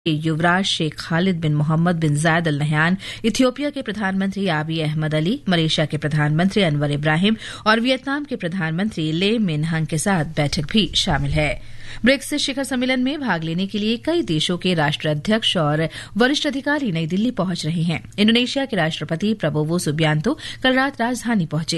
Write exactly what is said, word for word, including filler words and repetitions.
युवराज शेख खालिद बिन मोहम्मद बिन जायद Al Nahyan, Ethiopia के प्रधानमंत्री आबी अहमद अली, मलेशिया के प्रधानमंत्री अनवर इब्राहिम और वियतनाम के प्रधानमंत्री ले मिन हंग के साथ बैठक भी शामिल है। ब्रिक्स शिखर सम्मेलन में भाग लेने के लिए कई देशों के राष्ट्राध्यक्ष और वरिष्ठ अधिकारी नई दिल्ली पहुंच रहे हैं। इंडोनेशिया के राष्ट्रपति प्रबोवो सुबियांतो कल रात राजधानी पहुंचे।